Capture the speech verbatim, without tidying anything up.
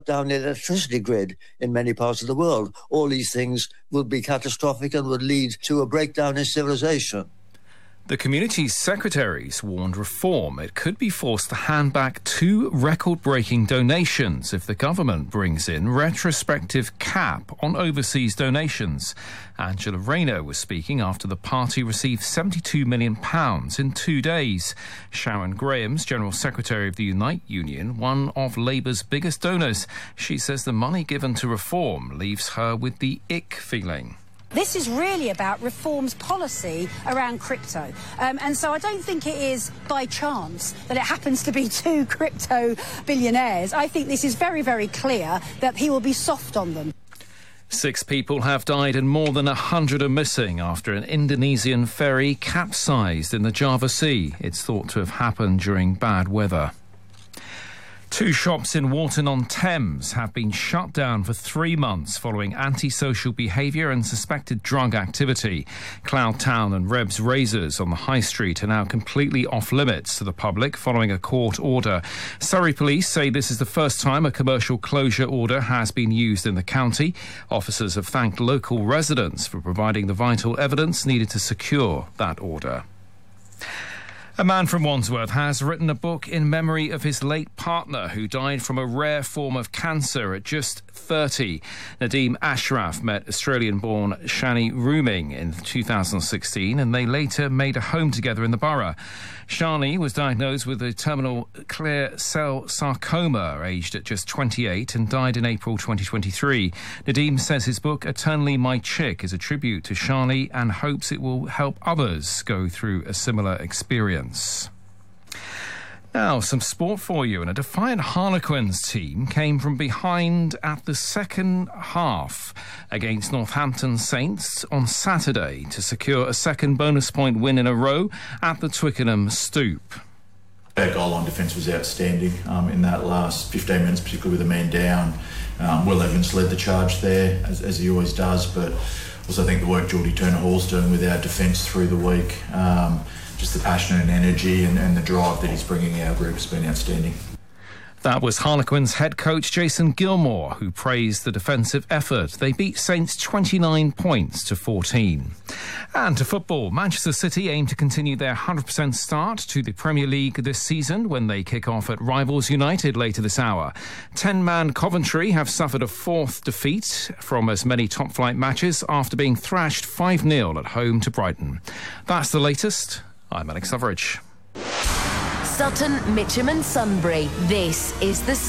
down the electricity grid in many parts of the world. All these things would be catastrophic and would lead to a breakdown in civilization. The community's secretaries warned Reform it could be forced to hand back two record-breaking donations if the government brings in retrospective cap on overseas donations. Angela Rayner was speaking after the party received seventy-two million pounds in two days. Sharon Graham's General Secretary of the Unite Union, one of Labour's biggest donors. She says the money given to Reform leaves her with the ick feeling. This is really about Reform's policy around crypto. Um, and so I don't think it is by chance that it happens to be two crypto billionaires. I think this is very, very clear that he will be soft on them. Six people have died and more than a hundred are missing after an Indonesian ferry capsized in the Java Sea. It's thought to have happened during bad weather. Two shops in Warton-on-Thames have been shut down for three months following antisocial behaviour and suspected drug activity. Cloud Town and Reb's Razors on the High Street are now completely off limits to the public following a court order. Surrey Police say this is the first time a commercial closure order has been used in the county. Officers have thanked local residents for providing the vital evidence needed to secure that order. A man from Wandsworth has written a book in memory of his late partner who died from a rare form of cancer at just thirty. Nadeem Ashraf met Australian-born Shani Rooming in two thousand sixteen and they later made a home together in the borough. Shani was diagnosed with a terminal clear cell sarcoma aged at just twenty-eight and died in April twenty twenty-three. Nadeem says his book Eternally My Chick is a tribute to Shani and hopes it will help others go through a similar experience. Now, some sport for you. And a Defiant Harlequins team came from behind at the second half against Northampton Saints on Saturday to secure a second bonus point win in a row at the Twickenham Stoop. Our goal line defence was outstanding um, in that last fifteen minutes, particularly with a man down. Um, Will Evans led the charge there, as, as he always does, but also I think the work Geordie Turner-Hall's doing with our defence through the week, um, just the passion and energy and, and the drive that he's bringing our group has been outstanding. That was Harlequins head coach Jason Gilmore, who praised the defensive effort. They beat Saints twenty-nine points to fourteen. And to football, Manchester City aim to continue their one hundred percent start to the Premier League this season when they kick off at rivals United later this hour. Ten-man Coventry have suffered a fourth defeat from as many top-flight matches after being thrashed five nil at home to Brighton. That's the latest. I'm Alex Loveridge. Sutton, Mitcham and Sunbury. This is the